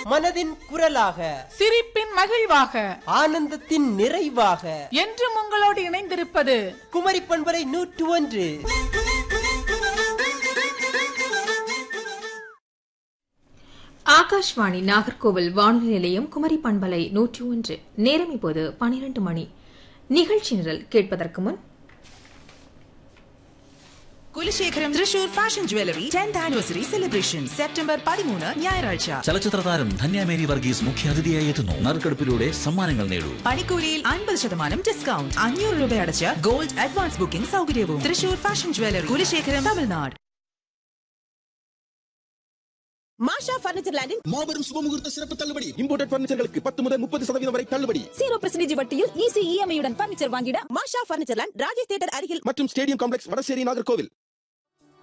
மனதின் குரலாக, சிரிப்பின் மகிழ்வாக, ஆனந்தத்தின் நிறைவாக என்றும் உங்களோடு இணைந்திருப்பது குமரி பண்பலை 101. ஆகாஷ்வாணி நாகர்கோவில் வானொலி நிலையம் குமரி பண்பலை 101. நேரம் இப்போது 12 மணி. நிகழ்ச்சி நிரல் கேட்பதற்கு முன் Kulasekharam Thrissur fashion jewellery 10th anniversary celebration September 13 ഞായറാഴ്ച. ചലച്ചിത്ര താരം ധന്യ മേരി വർഗീസ് മുഖ്യാതിഥിയായി എത്തുന്നു. നറുക്കെടുപ്പിലൂടെ സമ്മാനങ്ങൾ നേടൂ. പണിക്കൂലിയിൽ 50% ഡിസ്കൗണ്ട്. 500 രൂപ അടച്ച് ഗോൾഡ് അഡ്വാൻസ് ബുക്കിംഗ് സൗകര്യവും. Thrissur fashion jewellery, Kulasekharam, Tamil Nadu. மாஷா பர்னிச்சர் லேண்டில் மாபெரும் சுபமுகூர்த்த சிறப்பு தள்ளுபடி. இம்போர்ட்டட் பர்னிச்சர்களுக்கு 10 முதல் 30% வரை தள்ளுபடி. 0% வட்டியில் ஈஸி இஎம்ஐ உடன் பர்னிச்சர் வாங்கிட மாஷா பர்னிச்சர் லேண்ட், ராஜேஷ் தியேட்டர் அருகில் மற்றும் ஸ்டேடியம் காம்ப்ளெக்ஸ், வடசேரி, நாகர்கோவில்.